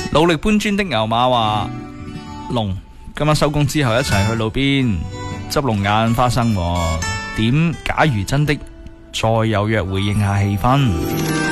努力搬磚的牛馬話：龍，今晚收工之後一齊去路邊執龍眼花生喎，點假如真的再有約會應下氣氛。